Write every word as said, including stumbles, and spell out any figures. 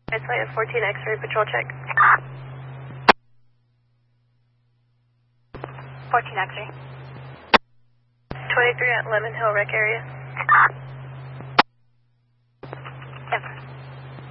It's like a fourteen X-ray patrol check. fourteen X-ray. twenty-three at Lemon Hill Rec area. Denver.